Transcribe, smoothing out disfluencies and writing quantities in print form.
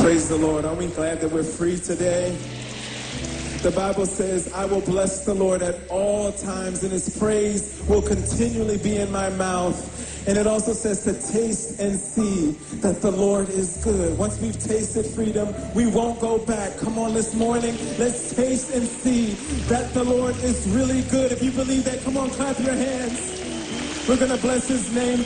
Praise the Lord. Aren't we glad that we're free today? The Bible says, I will bless the Lord at all times, and his praise will continually be in my mouth. And it also says to taste and see that the Lord is good. Once we've tasted freedom, we won't go back. Come on, this morning, let's taste and see that the Lord is really good. If you believe that, come on, clap your hands. We're going to bless his name